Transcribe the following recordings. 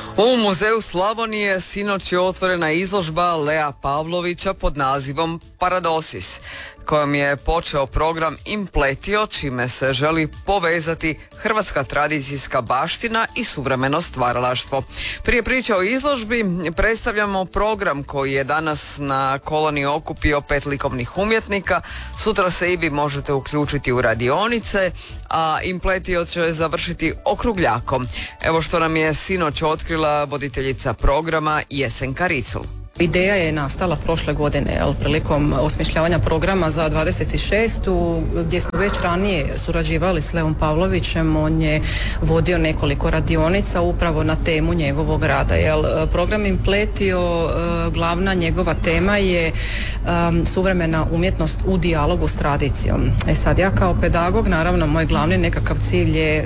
U Muzeju Slavonije sinoć je otvorena izložba Lea Pavlovića pod nazivom Paradosis, kojom je počeo program Impletio, čime se želi povezati hrvatska tradicijska baština i suvremeno stvaralaštvo. Prije priče o izložbi predstavljamo program koji je danas na koloniji okupio 5 likovnih umjetnika. Sutra se i vi možete uključiti u radionice, a Impletio će završiti okrugljakom. Evo što nam je sinoć otkrila voditeljica programa Jesenka Ricl. Ideja je nastala prošle godine, prilikom osmišljavanja programa za 26. gdje smo već ranije surađivali s Leom Pavlovićem. On je vodio nekoliko radionica upravo na temu njegovog rada. Program Impletio, glavna njegova tema je suvremena umjetnost u dijalogu s tradicijom. Sad ja kao pedagog, naravno moj glavni nekakav cilj je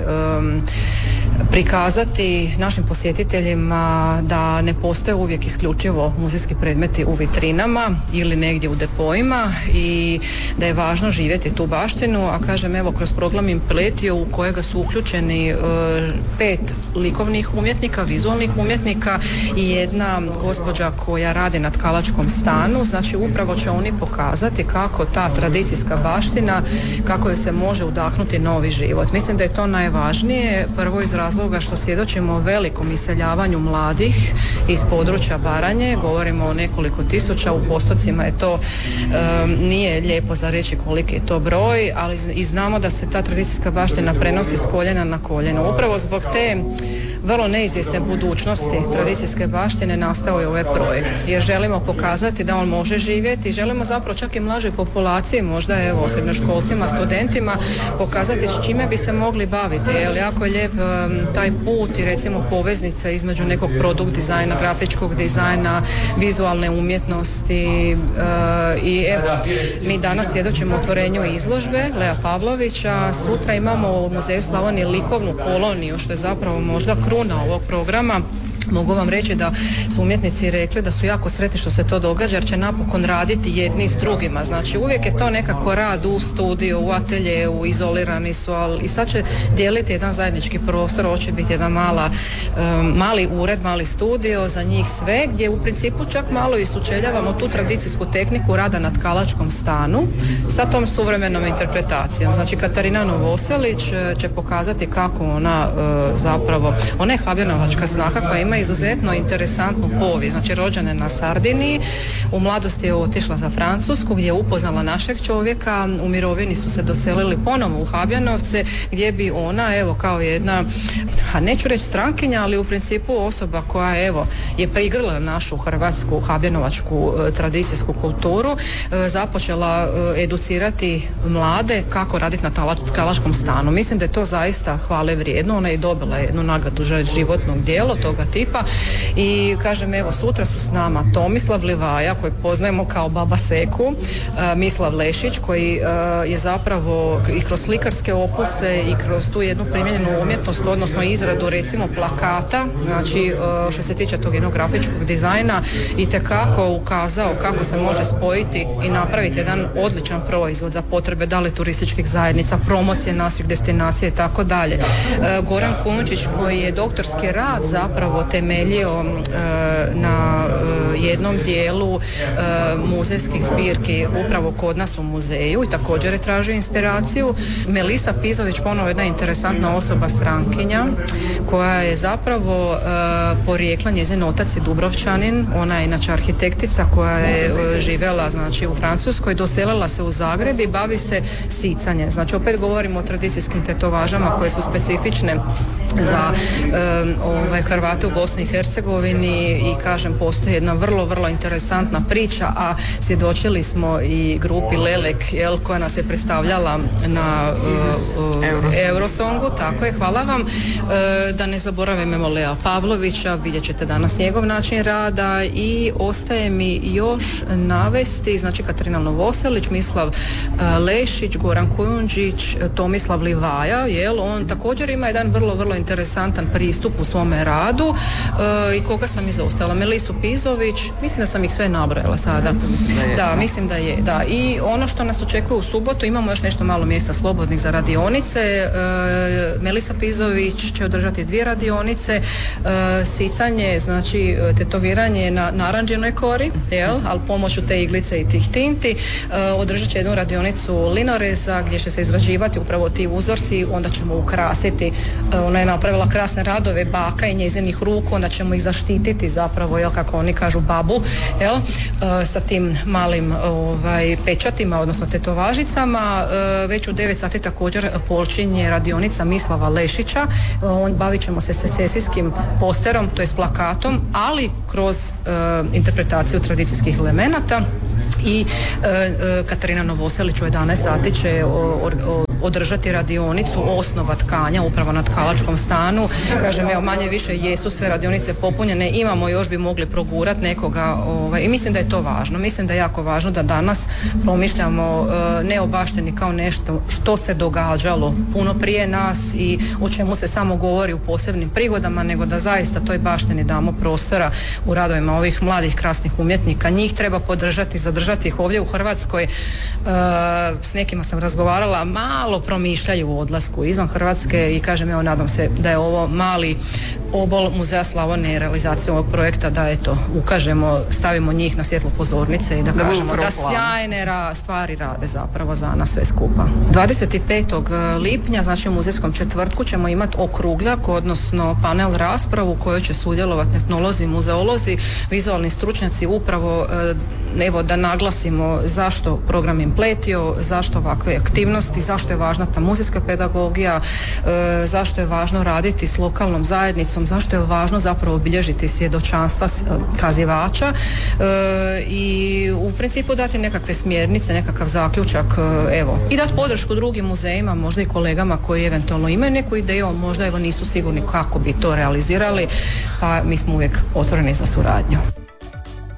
prikazati našim posjetiteljima da ne postoje uvijek isključivo muzejski predmeti u vitrinama ili negdje u depoima i da je važno živjeti tu baštinu, a kažem evo kroz program Impletio u kojega su uključeni 5 likovnih umjetnika, vizualnih umjetnika i jedna gospođa koja radi na tkalačkom stanu, znači upravo će oni pokazati kako ta tradicijska baština, kako joj se može udahnuti novi život. Mislim da je to najvažnije, prvo iz razloga što svjedočimo velikom iseljavanju mladih iz područja Baranje, govorimo o nekoliko tisuća, u postocima je to nije lijepo za reći koliki je to broj, ali i znamo da se ta tradicijska baština prenosi s koljena na koljeno. Upravo zbog te vrlo neizvjesne budućnosti tradicijske baštine nastao je ovaj projekt, jer želimo pokazati da on može živjeti i želimo zapravo čak i mlađoj populaciji, možda evo srednjoškolcima, studentima, pokazati s čime bi se mogli baviti. Jako je lijep taj put i recimo poveznica između nekog produkt dizajna, grafičkog dizajna, vizualne umjetnosti i evo, mi danas svjedočimo otvorenju izložbe Lea Pavlovića, sutra imamo u Muzeju Slavonije likovnu koloniju, što je zapravo možda kruna ovog programa. Mogu vam reći da su umjetnici rekli da su jako sretni što se to događa jer će napokon raditi jedni s drugima. Znači uvijek je to nekako rad u studiju, u ateljeu, izolirani su, ali i sad će dijeliti jedan zajednički prostor, hoće biti jedan mali ured, mali studio za njih sve, gdje u principu čak malo i sučeljavamo tu tradicijsku tehniku rada na tkalačkom stanu sa tom suvremenom interpretacijom. Znači Katarina Novoselić će pokazati kako ona ona je habjanovačka snaha koja ima izuzetno interesantnu povijest, znači rođena je na Sardiniji, u mladosti je otišla za Francusku gdje je upoznala našeg čovjeka, u mirovini su se doselili ponovo u Habjanovce gdje bi ona evo kao jedna, neću reći strankinja, ali u principu osoba koja je prigrla našu hrvatsku habjanovačku tradicijsku kulturu, započela educirati mlade kako raditi na tkalačkom stanu. Mislim da je to zaista hvale vrijedno, ona je dobila jednu nagradu životnog djela toga tipa i kažem evo sutra su s nama Tomislav Livaja kojeg poznajemo kao Baba Seku, Mislav Lešić koji je zapravo i kroz slikarske opuse i kroz tu jednu primijenjenu umjetnost, odnosno izradu recimo plakata, znači što se tiče tog jednog grafičkog dizajna itekako ukazao kako se može spojiti i napraviti jedan odličan proizvod za potrebe da li turističkih zajednica, promocije naših destinacija i tako dalje. Goran Kunčić koji je doktorski rad zapravo temeljio na jednom dijelu muzejskih zbirki upravo kod nas u muzeju i također je tražio inspiraciju. Melisa Pizović, ponovo jedna interesantna osoba, strankinja, koja je zapravo porijekla, njezin otac je Dubrovčanin, ona je inače arhitektica koja je živjela znači u Francuskoj, doselila se u Zagreb i bavi se sicanjem. Znači opet govorimo o tradicijskim tetovažama koje su specifične za Hrvate u Bosni i Hercegovini i kažem postoji jedna vrlo, vrlo interesantna priča, a svjedočili smo i grupi Lelek koja nas je predstavljala na Eurosongu, tako je, hvala vam. Da ne zaboravimo Lea Pavlovića, vidjet ćete danas njegov način rada i ostaje mi još navesti, znači Katarina Novoselić, Mislav Lešić, Goran Kujundžić, Tomislav Livaja, on također ima jedan vrlo, vrlo interesantan pristup u svome radu. I koga sam izostavila? Melisu Pizović, mislim da sam ih sve nabrojala sada. Da, mislim da je. Da. I ono što nas očekuje u subotu, imamo još nešto malo mjesta slobodnih za radionice. Melisa Pizović će održati 2 radionice. Sicanje, znači tetoviranje na naranđenoj kori, ali pomoću te iglice i tih tinti. Održat će jednu radionicu linoreza gdje će se izrađivati upravo ti uzorci, onda ćemo ukrasiti. Ona je napravila krasne radove baka i njezinih ruku, onda ćemo ih zaštititi zapravo, kako oni kažu, babu, sa tim malim pečatima, odnosno tetovažicama. Već u 9 sati također počinje radionica Mislava Lešića. Bavit ćemo se secesijskim posterom, to je s plakatom, ali kroz interpretaciju tradicijskih elemenata. I Katarina Novoselić u 11 sati će održati radionicu osnova tkanja upravo na tkalačkom stanu. Kažem, manje više jesu sve radionice popunjene, imamo, još bi mogli progurat nekoga i mislim da je to važno. Mislim da je jako važno da danas promišljamo ne o baštini kao nešto što se događalo puno prije nas i o čemu se samo govori u posebnim prigodama, nego da zaista toj baštini damo prostora u radovima ovih mladih krasnih umjetnika. Njih treba podržati, zadržati ih ovdje u Hrvatskoj. S nekima sam razgovarala, malo promišljaju o odlasku izvan Hrvatske i kažem, nadam se da je ovo mali obol Muzeja Slavonije i realizaciju ovog projekta, da ukažemo, stavimo njih na svjetlo pozornice i da kažemo da sjajne stvari rade zapravo za nas sve skupa. 25. lipnja, znači u muzejskom četvrtku, ćemo imati okrugljak, odnosno panel raspravu u kojoj će sudjelovati etnolozi, muzeolozi, vizualni stručnjaci, upravo da naglasimo zašto program Impletio, zašto ovakve aktivnosti, zašto je važna ta muzejska pedagogija, zašto je važno raditi s lokalnom zajednicom, zašto je važno zapravo obilježiti svjedočanstva kazivača i u principu dati nekakve smjernice, nekakav zaključak, i dati podršku drugim muzejima, možda i kolegama koji eventualno imaju neku ideju, možda nisu sigurni kako bi to realizirali, pa mi smo uvijek otvoreni za suradnju.